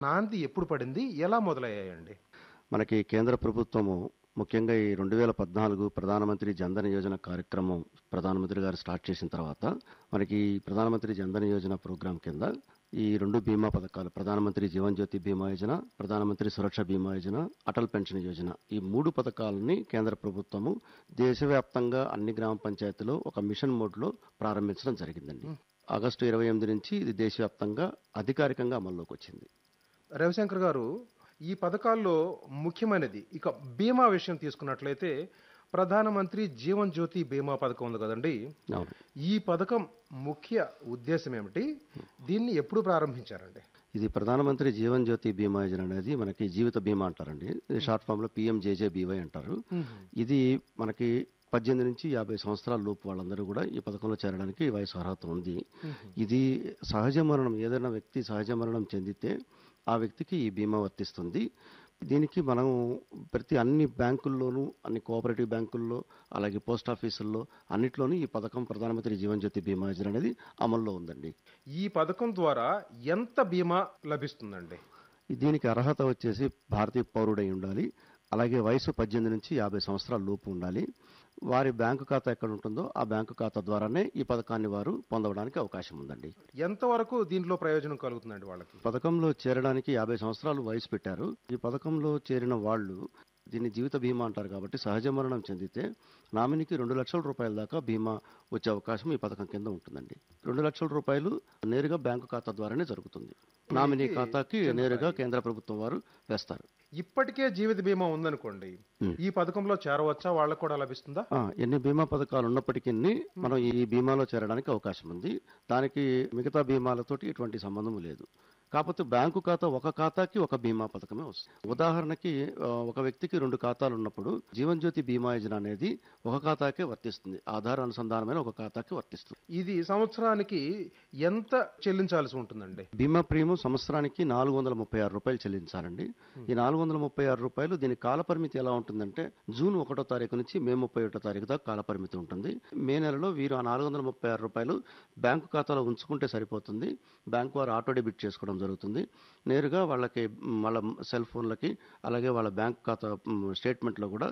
నాంది ఎప్పుడు పడింది? ఎలా మొదలయ్యాయండి? మనకి కేంద్ర ప్రభుత్వము ముఖ్యంగా ఈ 2014 ప్రధానమంత్రి జన్‌ధన్ యోజన కార్యక్రమం ప్రధానమంత్రి గారు స్టార్ట్ చేసిన తర్వాత, మనకి ప్రధానమంత్రి జన్‌ధన్ యోజన ప్రోగ్రామ్ కింద ఈ 2 బీమా పథకాలు ప్రధానమంత్రి జీవన్ జ్యోతి బీమా యోజన, ప్రధానమంత్రి సురక్ష బీమా యోజన, అటల్ పెన్షన్ యోజన ఈ 3 పథకాలని కేంద్ర ప్రభుత్వము దేశవ్యాప్తంగా అన్ని గ్రామ పంచాయతీలో ఒక మిషన్ మోడ్‌లో ప్రారంభించడం జరిగిందండి. ఆగస్టు 28 నుంచి ఇది దేశవ్యాప్తంగా అధికారికంగా అమల్లోకి వచ్చింది. రవిశంకర్ గారు, ఈ పథకాల్లో ముఖ్యమైనది ఇక బీమా విషయం తీసుకున్నట్లయితే ప్రధానమంత్రి జీవన్ జ్యోతి బీమా పథకం ఉంది కదండి. అవును. ఈ పథకం ముఖ్య ఉద్దేశం ఏమిటి? దీన్ని ఎప్పుడు ప్రారంభించారండి? ఇది ప్రధానమంత్రి జీవన్ జ్యోతి బీమా యోజన అనేది మనకి జీవిత బీమా అంటారండి. ఇది షార్ట్ ఫామ్ లో PMJJBY అంటారు. ఇది మనకి 18 నుంచి 50 సంవత్సరాల లోపు వాళ్ళందరూ కూడా ఈ పథకంలో చేరడానికి వయసు అర్హత ఉంది. ఇది సహజ మరణం, ఏదైనా వ్యక్తి సహజ మరణం చెందితే ఆ వ్యక్తికి ఈ బీమా వర్తిస్తుంది. దీనికి మనం అన్ని బ్యాంకుల్లోనూ, అన్ని కోఆపరేటివ్ బ్యాంకుల్లో, అలాగే పోస్ట్ ఆఫీసుల్లో అన్నిట్లోనూ ఈ పథకం ప్రధానమంత్రి జీవన్ జ్యోతి బీమా యోజన అనేది అమల్లో ఉందండి. ఈ పథకం ద్వారా ఎంత బీమా లభిస్తుందండి? దీనికి అర్హత వచ్చేసి భారతీయ పౌరుడై ఉండాలి. అలాగే వయసు 18 నుంచి 50 సంవత్సరాల లోపు ఉండాలి. వారి బ్యాంకు ఖాతా ఎక్కడ ఉంటుందో ఆ బ్యాంకు ఖాతా ద్వారానే ఈ పథకాన్ని వారు పొందడానికి అవకాశం ఉందండి. ఎంతవరకు దీంట్లో ప్రయోజనం కలుగుతుందండి వాళ్ళకి? పథకంలో చేరడానికి 50 సంవత్సరాలు వయసు పెట్టారు. ఈ పథకంలో చేరిన వాళ్ళు దీన్ని జీవిత బీమా అంటారు కాబట్టి సహజ మరణం చెందితే నామినీకి 2 లక్షల రూపాయల దాకా బీమా వచ్చే అవకాశం ఈ పథకం కింద ఉంటుందండి. 2 లక్షల రూపాయలు నేరుగా బ్యాంకు ఖాతా ద్వారానే జరుగుతుంది. నామినీ ఖాతాకి నేరుగా కేంద్ర ప్రభుత్వం వారు వేస్తారు. ఇప్పటికే జీవిత బీమా ఉందనుకోండి, ఈ పథకంలో చేరవచ్చా? వాళ్ళకు కూడా లభిస్తుందా? ఎన్ని బీమా పథకాలు ఉన్నప్పటికీ మనం ఈ బీమాలో చేరడానికి అవకాశం ఉంది. దానికి మిగతా బీమాలతోటి ఎటువంటి సంబంధం లేదు. కాకపోతే బ్యాంకు ఖాతా ఒక ఖాతాకి ఒక బీమా పథకమే వస్తుంది. ఉదాహరణకి ఒక వ్యక్తికి 2 ఖాతాలు ఉన్నప్పుడు జీవన్ జ్యోతి బీమా యోజన అనేది ఒక ఖాతాకే వర్తిస్తుంది. ఆధార్ అనుసంధానమైన ఒక ఖాతాకి వర్తిస్తుంది. ఇది సంవత్సరానికి ఎంత చెల్లించాల్సి ఉంటుందండి? బీమా ప్రీమియం సంవత్సరానికి 436 రూపాయలు చెల్లించాలండి. ఈ 436 రూపాయలు, దీని కాలపరిమితి ఎలా ఉంటుందంటే జూన్ 1వ తారీఖు నుంచి మే 31వ తారీఖు దాకా కాలపరిమితి ఉంటుంది. మే నెలలో వీరు ఆ 436 రూపాయలు బ్యాంకు ఖాతాలో ఉంచుకుంటే సరిపోతుంది. బ్యాంకు వారు ఆటో డెబిట్ చేసుకోవడం జరుగుతుంది. నేరుగా వాళ్ళకి వాళ్ళ సెల్ ఫోన్లకి, అలాగే వాళ్ళ బ్యాంక్ ఖాతా స్టేట్మెంట్లో కూడా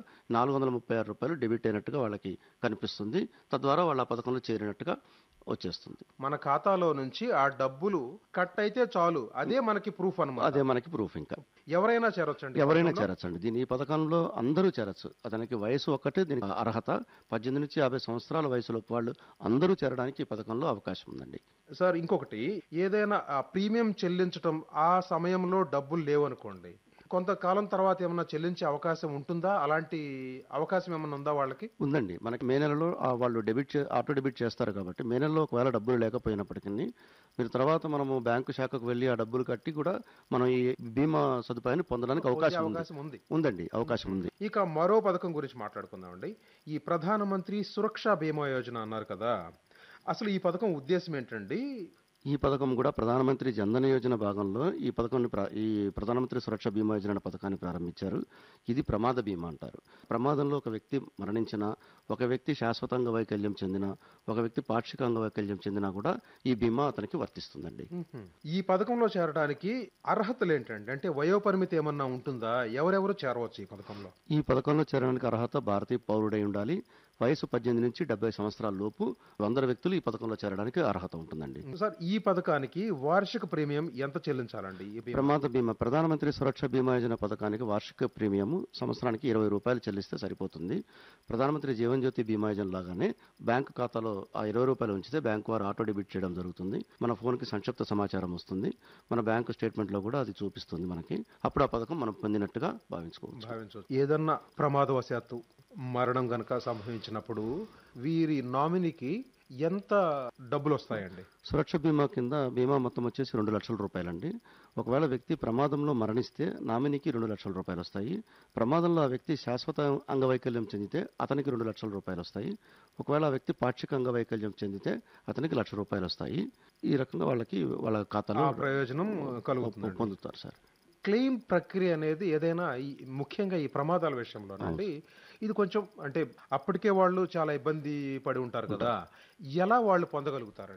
436 రూపాయలు డెబిట్ అయినట్టుగా వాళ్ళకి కనిపిస్తుంది. తద్వారా వాళ్ళ పథకంలో చేరినట్టుగా వచ్చేస్తుంది. మన ఖాతాలో నుంచి ఆ డబ్బులు కట్ అయితే చాలు, అదే మనకి ప్రూఫ్ అన్నమాట. అదే మనకి ప్రూఫ్. ఇంకా ఎవరైనా చేరొచ్చండి? ఎవరైనా చేరొచ్చండి. ఈ పథకంలో అందరూ చేరొచ్చు. అతనికి వయసు ఒక్కటే దీనికి అర్హత. 18 నుంచి 50 సంవత్సరాల వయసులోపు వాళ్ళు అందరూ చేరడానికి ఈ పథకంలో అవకాశం ఉందండి. సార్, ఇంకొకటి, ఏదైనా ప్రీమియం చెల్లించటం ఆ సమయంలో డబ్బులు లేవనుకోండి, కొంతకాలం తర్వాత ఏమన్నా చెల్లించే అవకాశం ఉంటుందా? అలాంటి అవకాశం ఏమన్నా ఉందా వాళ్ళకి? ఉందండి. మనకి మే నెలలో వాళ్ళు ఆటో డెబిట్ చేస్తారు కాబట్టి మే నెలలో ఒకవేళ డబ్బులు లేకపోయినప్పటికీ మీరు తర్వాత మనము బ్యాంకు శాఖకు వెళ్ళి ఆ డబ్బులు కట్టి కూడా మనం ఈ బీమా సదుపాయాన్ని పొందడానికి అవకాశం ఉంది. ఉందండి, అవకాశం ఉంది. ఇక మరో పథకం గురించి మాట్లాడుకుందామండి. ఈ ప్రధానమంత్రి సురక్ష బీమా యోజన అన్నారు కదా, అసలు ఈ పథకం ఉద్దేశం ఏంటండి? ఈ పథకం కూడా ప్రధానమంత్రి జన్‌ధన్ యోజన భాగంలో ఈ పథకాన్ని ఈ ప్రధానమంత్రి సురక్ష బీమా యోజన అనే పథకాన్ని ప్రారంభించారు. ఇది ప్రమాద బీమా అంటారు. ప్రమాదంలో ఒక వ్యక్తి మరణించినా, ఒక వ్యక్తి శాశ్వత అంగవైకల్యం చెందినా, ఒక వ్యక్తి పాక్షిక అంగవైకల్యం చెందినా కూడా ఈ బీమా అతనికి వర్తిస్తుందండి. ఈ పథకంలో చేరడానికి అర్హతలు ఏంటండి? అంటే వయోపరిమితి ఏమన్నా ఉంటుందా? ఎవరెవరు చేరవచ్చు ఈ పథకంలో? ఈ పథకంలో చేరడానికి అర్హత భారతీయ పౌరుడై ఉండాలి. వయసు 18 నుంచి 70 సంవత్సరాల లోపు 100 వ్యక్తులు ఈ పథకంలో చేరడానికి అర్హత ఉంటుందండి. సార్, ఈ పథకానికి వార్షిక ప్రీమియం ఎంత చెల్లించాలండి? ప్రమాద బీమా ప్రధానమంత్రి సురక్ష బీమా యోజన పథకానికి వార్షిక ప్రీమియం సంవత్సరానికి 20 రూపాయలు చెల్లిస్తే సరిపోతుంది. ప్రధానమంత్రి జీవన్ జ్యోతి బీమా యోజన లాగానే బ్యాంకు ఖాతాలో ఆ 20 రూపాయలు ఉంచితే బ్యాంకు వారు ఆటో డెబిట్ చేయడం జరుగుతుంది. మన ఫోన్కి సంక్షిప్త సమాచారం వస్తుంది. మన బ్యాంకు స్టేట్మెంట్లో కూడా అది చూపిస్తుంది మనకి. అప్పుడు ఆ పథకం మనం పొందినట్టుగా భావించుకోవచ్చు. ఏదన్నా ప్రమాదవశాత్తు మరణం గనక సంభవించినప్పుడు వీరి నామినీకి ఎంత డబ్బులు వస్తాయండి? సురక్ష బీమా కింద బీమా మొత్తం వచ్చేసి 2 లక్షల రూపాయలండి. ఒకవేళ వ్యక్తి ప్రమాదంలో మరణిస్తే నామినీకి 2 లక్షల రూపాయలు వస్తాయి. ప్రమాదంలో ఆ వ్యక్తి శాశ్వత అంగవైకల్యం చెందితే అతనికి 2 లక్షల రూపాయలు వస్తాయి. ఒకవేళ ఆ వ్యక్తి పాక్షిక అంగవైకల్యం చెందితే అతనికి 1 లక్ష రూపాయలు వస్తాయి. ఈ రకంగా వాళ్ళ ఖాతాలో ప్రయోజనం పొందుతారు సార్. క్లెయిమ్ ప్రక్రియ అనేది ఏదైనా ముఖ్యంగా ఈ ప్రమాదాల విషయంలోనండి, ఇది కొంచెం అంటే అప్పటికే వాళ్ళు చాలా ఇబ్బంది పడి ఉంటారు కదా, ఎలా వాళ్ళు పొందగలుగుతారండి?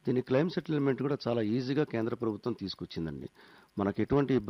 దీని క్లెయిమ్ సెటిల్మెంట్ కూడా చాలా ఈజీగా కేంద్ర ప్రభుత్వం తీసుకొచ్చిందండి. మనకి ఎటువంటి